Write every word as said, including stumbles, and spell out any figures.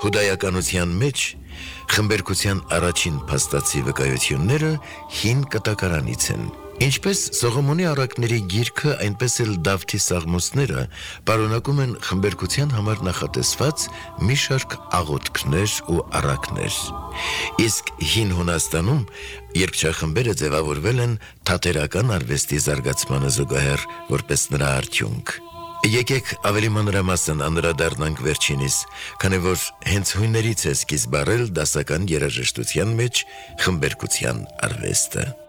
Հուդայականության մեջ խմբերգության առաջին փաստացի վկայությունները հին կտակարանից են։ Ինչպես Սողոմոնի առակների գիրքը, այնպես էլ Դավթի սաղմոսները պարունակում են խմբերգության համար նախատեսված մի շարք աղոթքներ ու առակներ։ Իսկ հին Հունաստանում երգչախմբերը ձևավորվել են թատերական արվեստի զարգացմանը զուգահեռ որպես նրա արդյունք։ Եկեք ավելի մանրամասն անդրադառնանք վերջինիս, քանի որ հենց հույներից է սկիզբ առել դասական երաժշտության մեջ խմբերգության արվեստը։